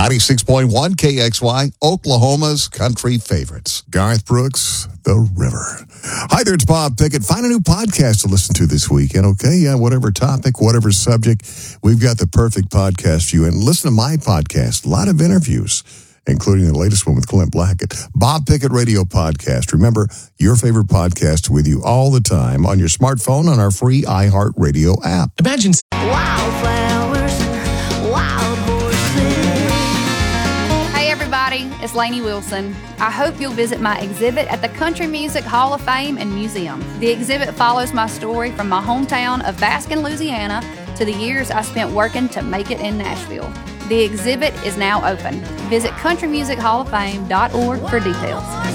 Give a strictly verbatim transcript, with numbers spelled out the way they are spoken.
ninety-six point one K X Y, Oklahoma's country favorites. Garth Brooks, The River. Hi there, it's Bob Pickett. Find a new podcast to listen to this weekend, okay? Yeah, whatever topic, whatever subject, we've got the perfect podcast for you. And listen to my podcast, a lot of interviews, including the latest one with Clint Blackett. Bob Pickett Radio Podcast. Remember, your favorite podcast with you all the time on your smartphone on our free iHeartRadio app. Imagine Wildflowers, wild horses. Hey everybody, it's Lainey Wilson. I hope you'll visit my exhibit at the Country Music Hall of Fame and Museum. The exhibit follows my story from my hometown of Baskin, Louisiana, to the years I spent working to make it in Nashville. The exhibit is now open. Visit country music hall of fame dot org for details.